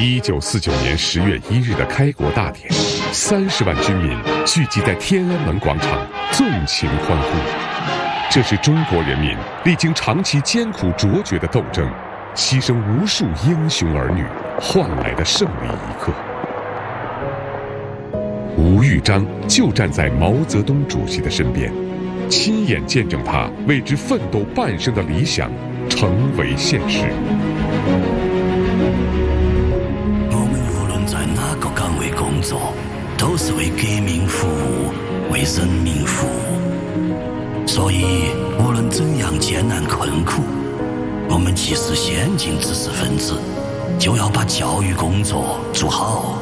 1949年10月1日的开国大典，30万军民聚集在天安门广场，纵情欢呼。这是中国人民历经长期艰苦卓绝的斗争，牺牲无数英雄儿女换来的胜利一刻。吴玉章就站在毛泽东主席的身边，亲眼见证他为之奋斗半生的理想成为现实。 我们无论在哪个岗位工作，都是为革命服务，为人民服务。所以，无论怎样艰难困苦，我们即使先进知识分子，就要把教育工作做好。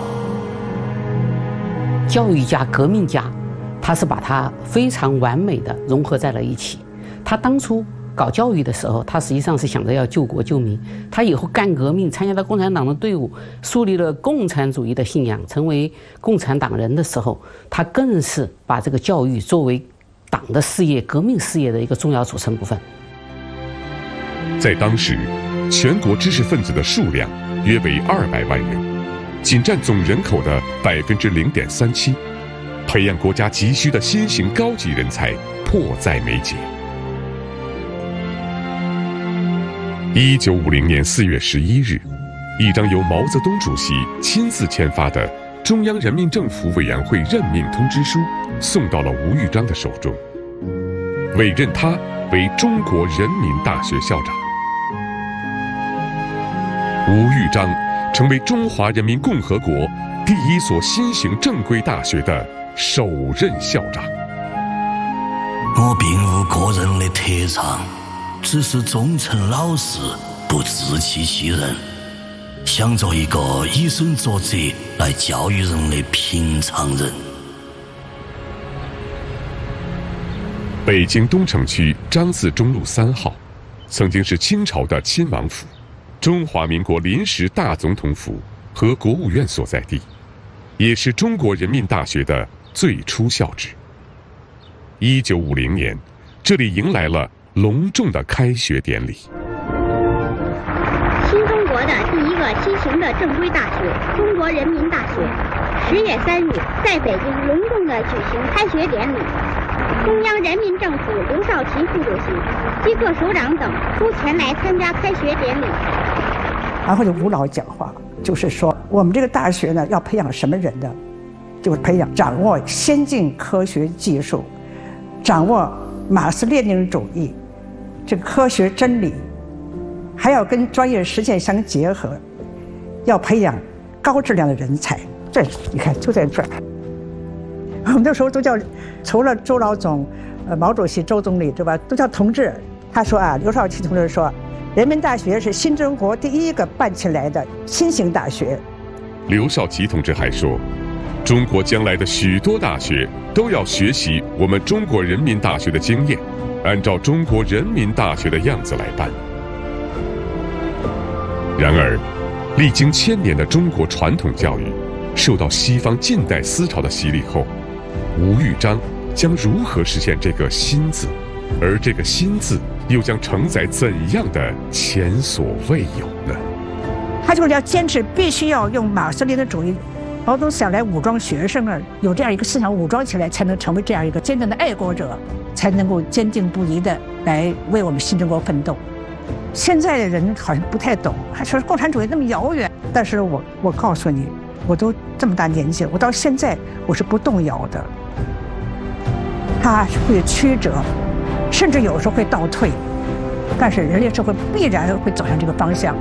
教育家、革命家，他是把它非常完美的融合在了一起。他当初搞教育的时候，他实际上是想着要救国救民。他以后干革命，参加到共产党的队伍，树立了共产主义的信仰，成为共产党人的时候，他更是把这个教育作为党的事业、革命事业的一个重要组成部分。 在当时，全国知识分子的数量约为200万人。仅占总人口的0.37%，培养国家急需的新型高级人才迫在眉睫。1950年4月11日，一张由毛泽东主席亲自签发的中央人民政府委员会任命通知书送到了吴玉章的手中，委任他为中国人民大学校长。吴玉章成为中华人民共和国第一所新型正规大学的首任校长。 我并无个人的特长，只是忠诚老实，不自欺欺人，想做一个以身作则来教育人的平常人。 北京东城区张自忠路3号，曾经是清朝的亲王府、中华民国临时大总统府和国务院所在地，也是中国人民大学的最初校址。1950年，这里迎来了隆重的开学典礼。 新中国的第一个新型的正规大学——中国人民大学，10月3日在北京隆重地举行开学典礼。中央人民政府刘少奇副主席及各首长等都前来参加开学典礼。 然后就吴老讲话，就是说我们这个大学呢，要培养什么人呢？就是培养掌握先进科学技术，掌握马克思列宁主义这个科学真理，还要跟专业实践相结合，要培养高质量的人才。这你看就在这儿。我们那时候都叫，除了周老总、毛主席、周总理，对吧？都叫同志。他说啊，刘少奇同志说，人民大学是新中国第一个办起来的新型大学。 刘少奇同志还说，中国将来的许多大学都要学习我们中国人民大学的经验，按照中国人民大学的样子来办。然而，历经1000年的中国传统教育受到西方近代思潮的洗礼后，吴玉章将如何实现这个新字？而这个新字又将承载怎样的前所未有呢？ 他就是要坚持，必须要用马克思列宁主义、毛泽东思想来武装学生啊，有这样一个思想武装起来，才能成为这样一个真正的爱国者，才能够坚定不移的来为我们新中国奋斗。现在的人好像不太懂，还说共产主义那么遥远。但是我告诉你，我都这么大年纪了，我到现在我是不动摇的。他会曲折，甚至有时候会倒退，但是人类社会必然会走向这个方向。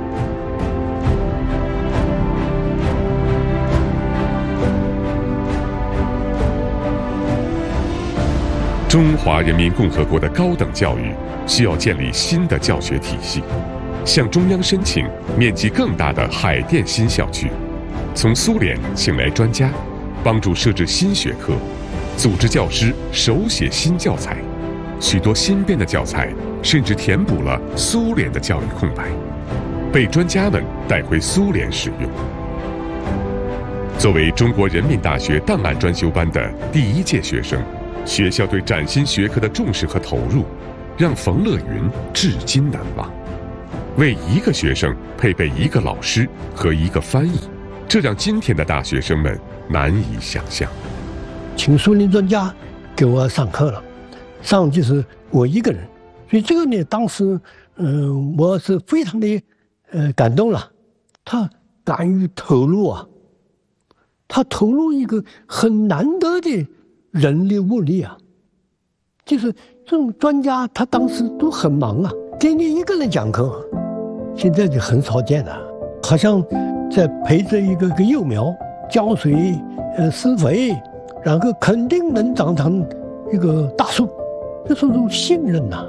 中华人民共和国的高等教育需要建立新的教学体系，向中央申请面积更大的海淀新校区，从苏联请来专家，帮助设置新学科，组织教师手写新教材，许多新编的教材甚至填补了苏联的教育空白，被专家们带回苏联使用。作为中国人民大学档案专修班的第1届学生，学校对崭新学科的重视和投入，让冯乐云至今难忘。 为一个学生配备一个老师和一个翻译，这让今天的大学生们难以想象。 请苏联专家给我上课了，上就是我一个人，所以这个呢，当时我是非常的感动了。他敢于投入啊，他投入一个很难得的人力物力啊，就是这种专家他当时都很忙啊，给你一个人讲课，现在就很少见了，好像在陪着一个幼苗浇水施肥，然后肯定能长成一个大树，这是种信任呐。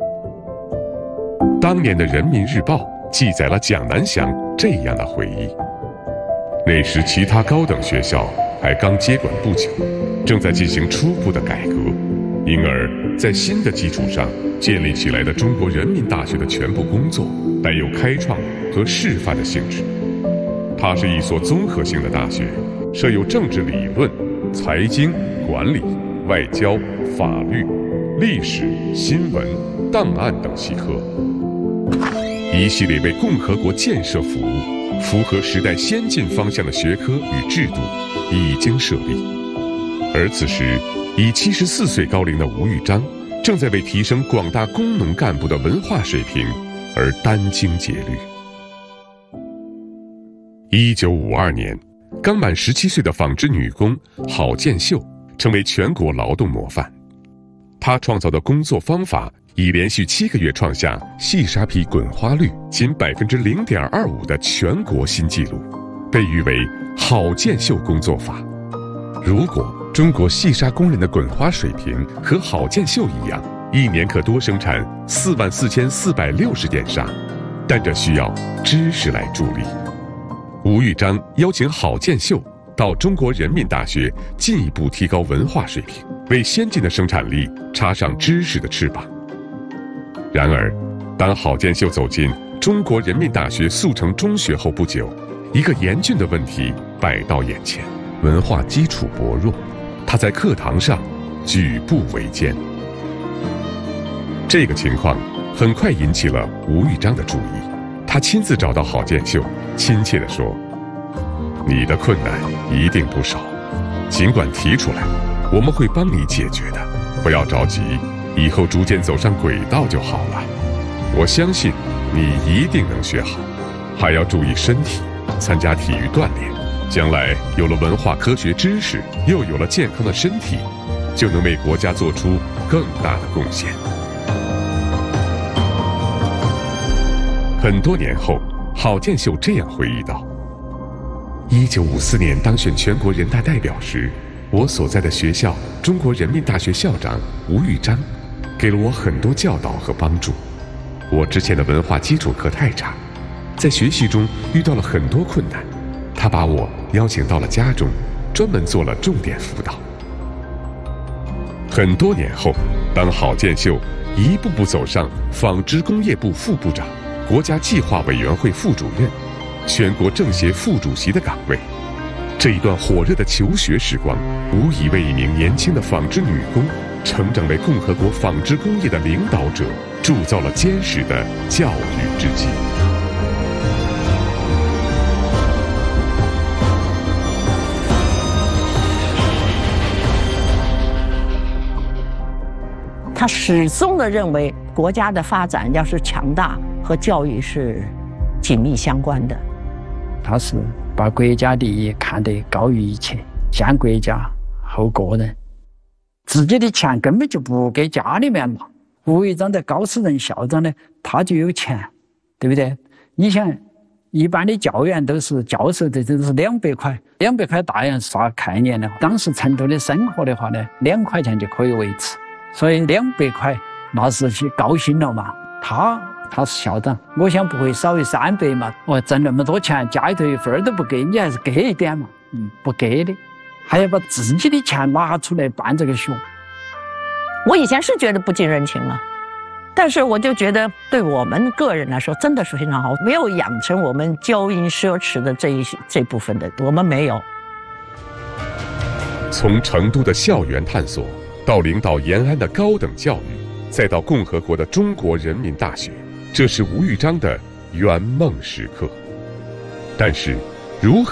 当年的《人民日报》记载了蒋南翔这样的回忆：那时其他高等学校还刚接管不久，正在进行初步的改革，因而在新的基础上建立起来的中国人民大学的全部工作带有开创和示范的性质。它是一所综合性的大学，设有政治理论、财经、管理、外交、法律、历史、新闻、档案等系科，一系列为共和国建设服务、符合时代先进方向的学科与制度已经设立。而此时，已74岁高龄的吴玉章正在为提升广大工农干部的文化水平而殚精竭虑。1952年，刚满17岁的纺织女工郝建秀成为全国劳动模范。她创造的工作方法已连续7个月创下细纱皮滚花率仅0.25%的全国新纪录，被誉为郝建秀工作法。如果中国细纱工人的滚花水平和郝建秀一样，一年可多生产44460件纱，但这需要知识来助力。吴玉章邀请郝建秀到中国人民大学进一步提高文化水平，为先进的生产力插上知识的翅膀。然而，当郝建秀走进中国人民大学速成中学后不久，一个严峻的问题摆到眼前：文化基础薄弱，他在课堂上举步维艰。这个情况很快引起了吴玉章的注意，他亲自找到郝建秀，亲切地说：“你的困难一定不少，尽管提出来，我们会帮你解决的。不要着急，以后逐渐走上轨道就好了。我相信你一定能学好，还要注意身体，参加体育锻炼。将来有了文化科学知识，又有了健康的身体，就能为国家做出更大的贡献。”很多年后，郝建秀这样回忆道：1954年当选全国人大代表时，我所在的学校中国人民大学校长吴玉章给了我很多教导和帮助。我之前的文化基础课太差，在学习中遇到了很多困难，他把我邀请到了家中，专门做了重点辅导。很多年后，当郝建秀一步步走上纺织工业部副部长、国家计划委员会副主任、全国政协副主席的岗位，这一段火热的求学时光，无疑为一名年轻的纺织女工成长为共和国纺织工业的领导者铸造了坚实的教育之基。 他始终地认为，国家的发展要是强大和教育是紧密相关的。 他是把国家利益看得高于一切，先国家后个人，自己的钱根本就不给家里面嘛。吴玉章的高师任校长呢，他就有钱，对不对？你想，一般的教员都是教授的，都是200块，200块大洋啥概念呢？当时成都的生活的话呢，2块钱就可以维持，所以200块那是去高兴了嘛。他是校长，我想不会少于300嘛。我挣那么多钱，家里头一分都不给，你还是给一点嘛。不给的，还要把自己的钱拿出来办这个学。 我以前是觉得不近人情了，但是我就觉得对我们个人来说真的是非常好，没有养成我们骄淫奢侈的这部分的，我们没有。 从成都的校园探索，到领导延安的高等教育，再到共和国的中国人民大学，这是吴玉章的圆梦时刻。但是，如何